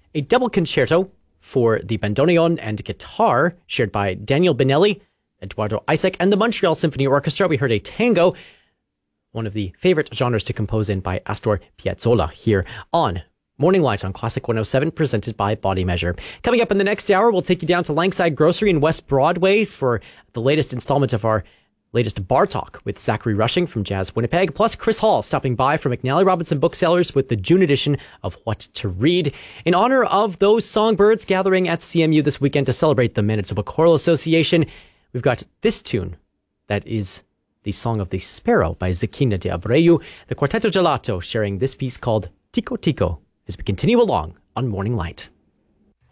a double concerto for the bandoneon and guitar, shared by Daniel Benelli, Eduardo Isaac, and the Montreal Symphony Orchestra. We heard a tango, one of the favorite genres to compose in by Astor Piazzolla, here on Morning Light on Classic 107, presented by Body Measure. Coming up in the next hour, we'll take you down to Langside Grocery in West Broadway for the latest installment of our latest Bar Talk with Zachary Rushing from Jazz Winnipeg, plus Chris Hall stopping by from McNally Robinson Booksellers with the June edition of What to Read, in honor of those songbirds gathering at CMU this weekend to celebrate the Manitoba Choral Association. We've got this tune that is the Song of the Sparrow by Zequina de Abreu, the Quarteto Gelato sharing this piece called Tico Tico, as we continue along on Morning Light.